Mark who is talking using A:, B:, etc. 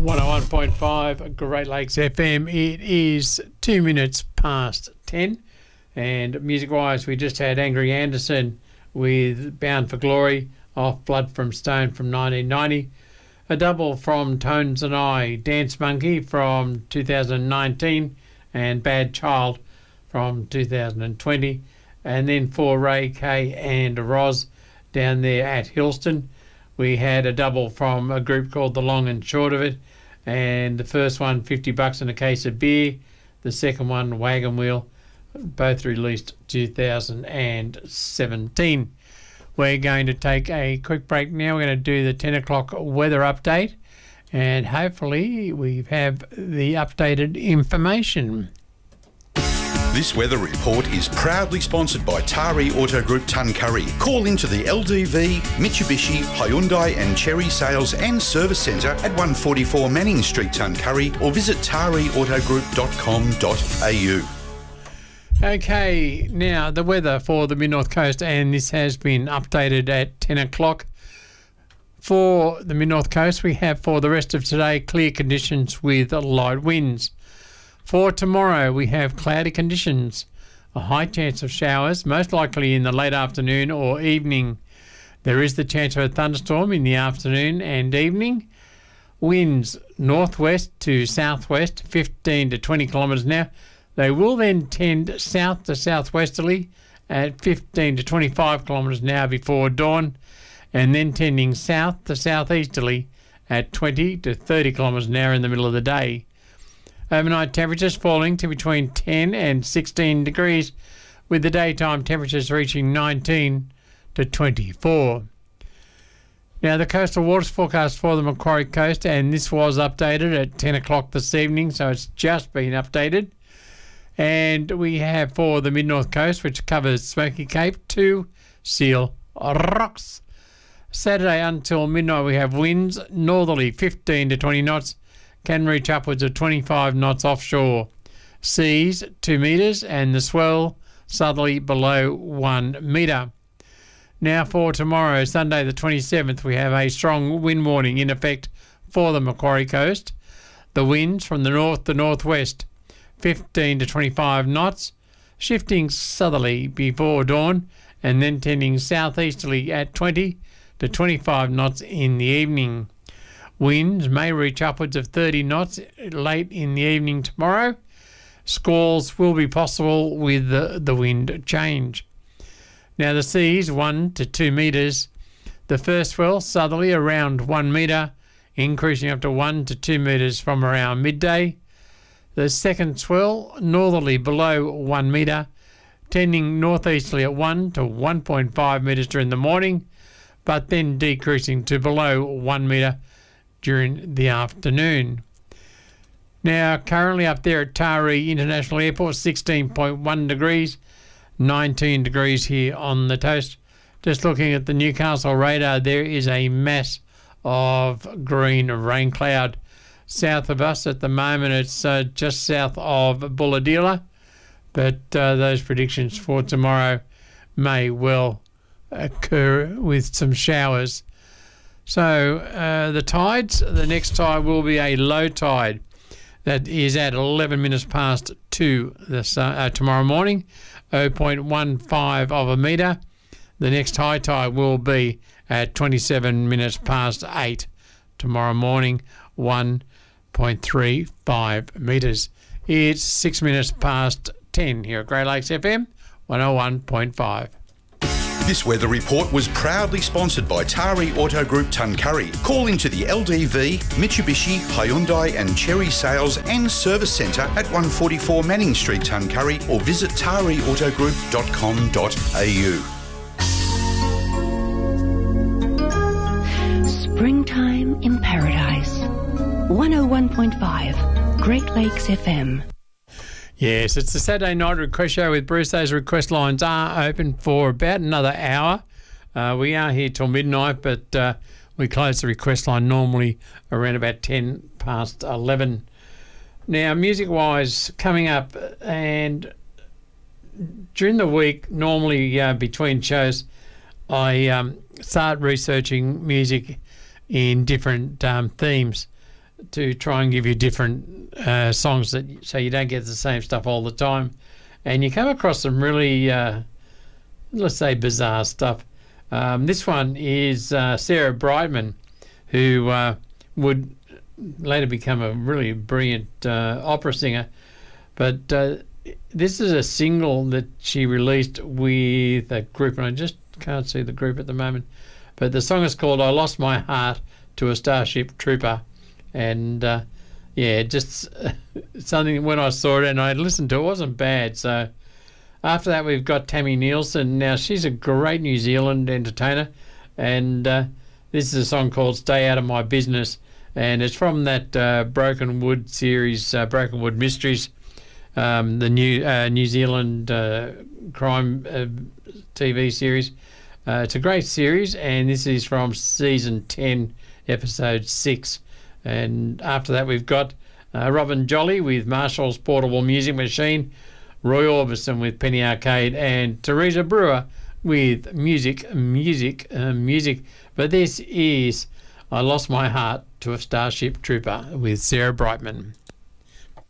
A: 101.5 Great Lakes FM. It is 2 minutes past 10. And music-wise, we just had Angry Anderson with Bound for Glory off Blood from Stone from 1990. A double from Tones and I, Dance Monkey from 2019 and Bad Child from 2020. And then for Ray Kay and Roz down there at Hillston, we had a double from a group called The Long and Short of It. And the first one, $50 and a case of beer. The second one, Wagon Wheel. Both released 2017. We're going to take a quick break now. We're going to do the 10 o'clock weather update. And hopefully we have the updated information.
B: This weather report is proudly sponsored by Tari Auto Group Tuncurry. Call into the LDV, Mitsubishi, Hyundai and Cherry Sales and Service Centre at 144 Manning Street, Tuncurry, or visit tariautogroup.com.au.
A: Okay, now the weather for the Mid-North Coast, and this has been updated at 10 o'clock. For the Mid-North Coast, we have for the rest of today clear conditions with light winds. For tomorrow, we have cloudy conditions, a high chance of showers, most likely in the late afternoon or evening. There is the chance of a thunderstorm in the afternoon and evening. Winds northwest to southwest, 15 to 20 kilometres an hour. They will then tend south to southwesterly at 15 to 25 kilometres an hour before dawn, and then tending south to southeasterly at 20 to 30 kilometres an hour in the middle of the day. Overnight temperatures falling to between 10 and 16 degrees, with the daytime temperatures reaching 19 to 24. Now, the coastal waters forecast for the Macquarie Coast, and this was updated at 10 o'clock this evening, so it's just been updated. And we have for the Mid-North Coast, which covers Smoky Cape to Seal Rocks. Saturday until midnight, we have winds northerly 15 to 20 knots, can reach upwards of 25 knots offshore. Seas 2 metres and the swell southerly below 1 metre. Now for tomorrow, Sunday the 27th, we have a strong wind warning in effect for the Macquarie Coast. The winds from the north to northwest, 15 to 25 knots, shifting southerly before dawn and then tending southeasterly at 20 to 25 knots in the evening. Winds may reach upwards of 30 knots late in the evening tomorrow. Squalls will be possible with the wind change. Now the seas 1 to 2 metres. The first swell southerly around 1 metre, increasing up to 1 to 2 metres from around midday. The second swell northerly below 1 metre, tending northeasterly at 1 to 1.5 metres during the morning, but then decreasing to below 1 metre during the afternoon. Now, currently up there at Taree International Airport, 16.1 degrees, 19 degrees here on the toast. Just looking at the Newcastle radar, there is a mass of green rain cloud south of us. At the moment, it's just south of Bulahdelah, but those predictions for tomorrow may well occur with some showers. So the tides, the next tide will be a low tide that is at 11 minutes past 2 tomorrow morning, 0.15 of a metre. The next high tide will be at 27 minutes past 8 tomorrow morning, 1.35 metres. It's 6 minutes past 10 here at Great Lakes FM, 101.5.
B: This weather report was proudly sponsored by Tari Auto Group Tuncurry. Call into the LDV, Mitsubishi, Hyundai and Cherry Sales and Service Centre at 144 Manning Street, Tuncurry, or visit tariautogroup.com.au.
C: Springtime in Paradise. 101.5 Great Lakes FM.
A: Yes, it's the Saturday night request show with Bruce. Those request lines are open for about another hour. We are here till midnight, but we close the request line normally around about 10 past 11. Now, music-wise, coming up, and during the week, normally between shows, I start researching music in different themes. to try and give you different songs so you don't get the same stuff all the time, and you come across some really let's say bizarre stuff. This one is Sarah Brightman, who would later become a really brilliant opera singer, but this is a single that she released with a group, and I just can't see the group at the moment, but the song is called I Lost My Heart to a Starship Trooper. And just something when I saw it and I listened to it, wasn't bad. So after that, we've got Tammy Nielsen. Now, she's a great New Zealand entertainer, and this is a song called Stay Out of My Business, and it's from that Broken Wood series, Broken Wood Mysteries, the New Zealand crime TV series. It's a great series, and this is from season 10, episode 6. And after that, we've got Robin Jolly with Marshall's Portable Music Machine, Roy Orbison with Penny Arcade, and Teresa Brewer with Music. But this is I Lost My Heart to a Starship Trooper with Sarah Brightman.